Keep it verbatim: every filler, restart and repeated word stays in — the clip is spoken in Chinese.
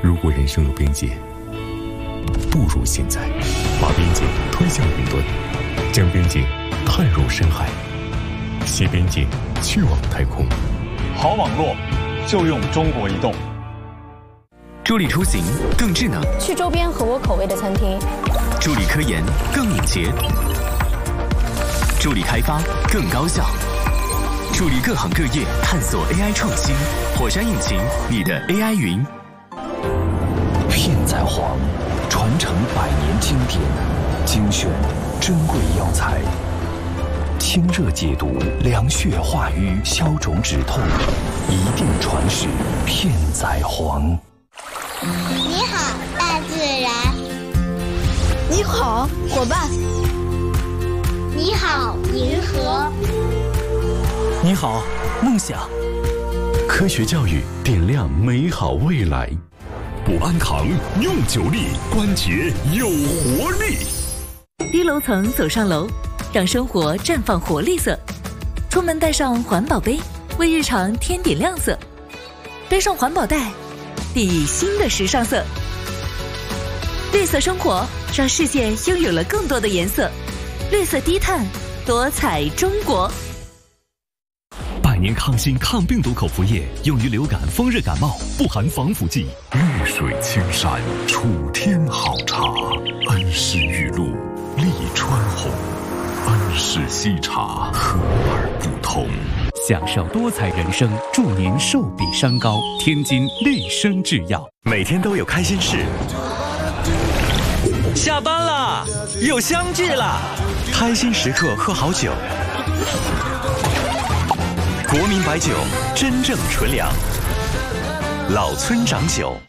如果人生有边界，不如现在把边界推向云端，将边界探入深海，携边界去往太空。 好网络就用中国移动。 助力出行更智能， 去周边合我口味的餐厅； 助力科研更敏捷，助力开发更高效，助力各行各业探索 A I 创新。火山引擎，你的 A I 云。 片仔癀，传承百年经典，精选珍贵药材，清热解毒，凉血化瘀，消肿止痛，一定传世片仔癀。 你好，大自然。 你好，伙伴。 你好，银河。 你好，梦想。 科学教育点亮美好未来。 补安堂用久力，关节有活力。 低楼层走上楼，让生活绽放活力色。出门带上环保杯，为日常添点亮色。背上环保袋，定义新的时尚色。绿色生活，让世界拥有了更多的颜色。绿色低碳，多彩中国。 百年康欣抗病毒口服液，用于流感、风热感冒，不含防腐剂。绿水青山，楚天好茶。恩施玉露，利川红。恩施西茶，和而不同。 享受多彩人生，祝您寿比山高。天津绿生制药， 每天都有开心事。 下班了，有相聚了， 开心时刻喝好酒。国民白酒，真正纯粮。老村长酒。